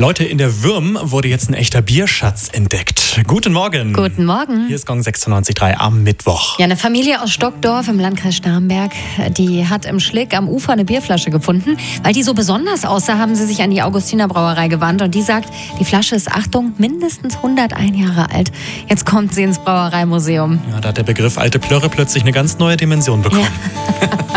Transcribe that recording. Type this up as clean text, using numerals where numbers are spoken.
Leute, in der Würm wurde jetzt ein echter Bierschatz entdeckt. Guten Morgen. Guten Morgen. Hier ist Gong 96.3 am Mittwoch. Ja, eine Familie aus Stockdorf im Landkreis Starnberg, die hat im Schlick am Ufer eine Bierflasche gefunden. Weil die so besonders aussah, haben sie sich an die Augustiner Brauerei gewandt. Und die sagt, die Flasche ist, Achtung, mindestens 101 Jahre alt. Jetzt kommt sie ins Brauereimuseum. Ja, da hat der Begriff alte Plörre plötzlich eine ganz neue Dimension bekommen. Ja.